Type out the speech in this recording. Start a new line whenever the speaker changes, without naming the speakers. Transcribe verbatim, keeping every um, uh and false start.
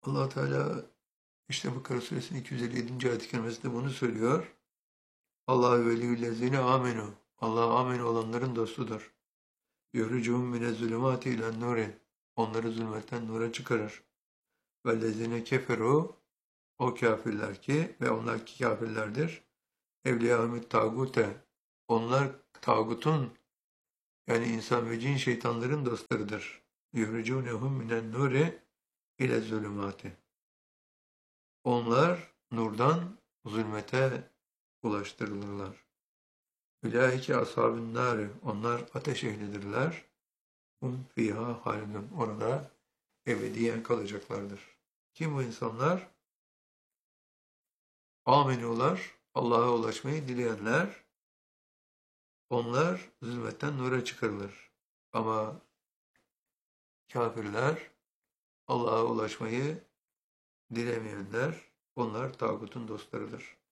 Allah Teala işte Bakara Suresinin iki yüz elli yedinci ayet-i kerimesinde bunu söylüyor. Allahu veliyyüllezine amenu. Allah amin olanların dostudur. Yuhricuhum mine zulümati ilen nuri. Onları zulmetten nura çıkarır. Vellezine keferu. O kafirler ki ve onlar ki kafirlerdir. Evliyahumut tağute. Onlar tağutun yani insan ve cin şeytanların dostlarıdır. Yuhricuhum minen nuri ile zulümati. Onlar nurdan zulmete ulaştırılırlar. Ulaike ashabın nâri. Onlar ateş ehlidirler. Hum fiha halidun. Orada ebediyen kalacaklardır. Kim bu insanlar? Amenular. Allah'a ulaşmayı dileyenler. Onlar zulmetten nura çıkarılır. Ama kafirler, Allah'a ulaşmayı dilemeyenler, onlar tağutun dostlarıdır.